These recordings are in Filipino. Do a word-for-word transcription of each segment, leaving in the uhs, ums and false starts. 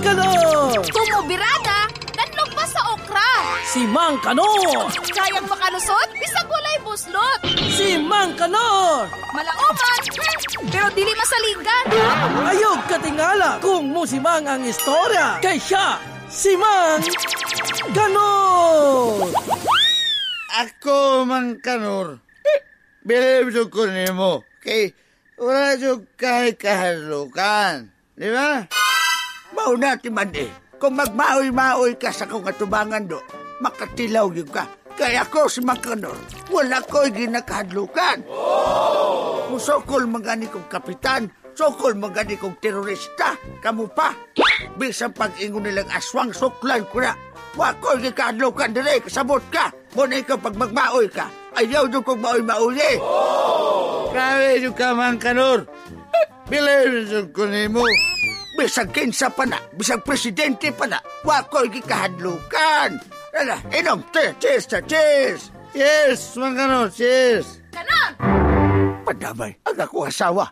Kanor! Kumubirada, danlog pa sa okra. Si Mang Kanor! Kayang makalusot, bisag walay buslot. Si Mang Kanor! Malauman, hmm, pero dili masaligan. Ayog katingala kung musimang ang istorya. Kay siya, si Mang Kanor! Ako, Mang Kanor. Bilib ko nimo. Kay wala yung kahit kahalukan. Di ba? Mauna timan eh. Kung magmaoy-maoy ka sa kong atubangan do, makatilaw yung ka. Kaya ako si Mang Kanor, wala ko'y ginakahadlukan. Oh! Musokol magani kong kapitan, sokol magani kong terorista, kamu pa. Bisang pag-ingon nilang aswang suklan ko na. Wala ko'y ginakahadlukan dire, kasabot ka. Muna ikaw pag magmaoy ka, ayaw doon kong maoy-maoy eh. Oh! Grabe yung ka, Mang Kanor. Bilib ko nimo. Bisag kinsa pa na, bisag presidente pa na, wako'y gikahadlukan. Ala, inom, cheers, cheers. Cheers, Mang Kanor, cheers. Kanon! Padamay, ang ako asawa.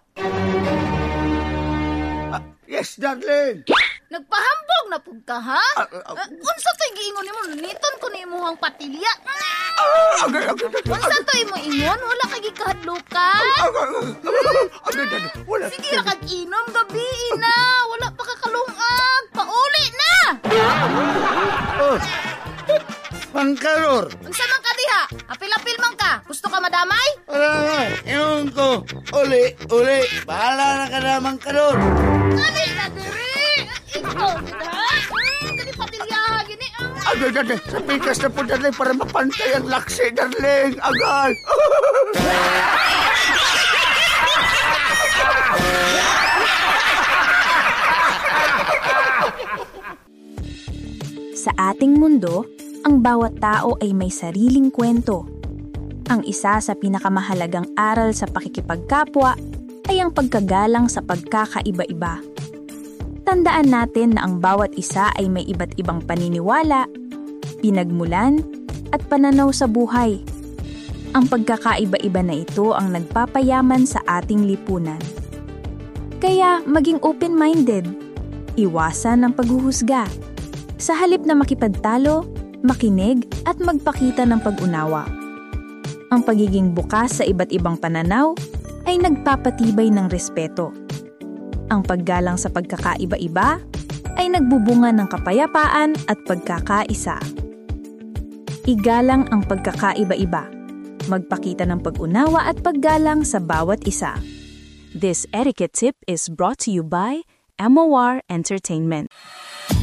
Ah, yes, darling. Nagpahambog na pug ka, ha? Ah, ah, Uh, unsa to'y giingon nimo? Niton ko nimo ang patilya. Ah, agad, agad, agad. Unsa to'y mo ingon? Wala kay gikahadlukan. Agad, agad, wala. Sige ra kag inom gabi na. Wala pa ka kalungag. Pauli na. Oh, Mang Kanor. Unsa man ka diha? Apil-apil man ka. Gusto ka madamay? Wala nga, inom ko. Uli, uli. Bahala na ka na, Mang Kanor. Kani na diri. Ikaw gid ha? Hmm, kani patilyaha gini. Ah. Agad, agad. Sa pikas na po, darling, para mapantay ang laksi, darling. Agad. Sa ating mundo, ang bawat tao ay may sariling kwento. Ang isa sa pinakamahalagang aral sa pakikipagkapwa ay ang pagkagalang sa pagkakaiba-iba. Tandaan natin na ang bawat isa ay may iba't ibang paniniwala, pinagmulan, at pananaw sa buhay. Ang pagkakaiba-iba na ito ang nagpapayaman sa ating lipunan. Kaya maging open-minded, iwasan ang paghuhusga. Sa halip na makipagtalo, makinig at magpakita ng pag-unawa. Ang pagiging bukas sa iba't ibang pananaw ay nagpapatibay ng respeto. Ang paggalang sa pagkakaiba-iba ay nagbubunga ng kapayapaan at pagkakaisa. Igalang ang pagkakaiba-iba. Magpakita ng pag-unawa at paggalang sa bawat isa. This etiquette tip is brought to you by M O R Entertainment.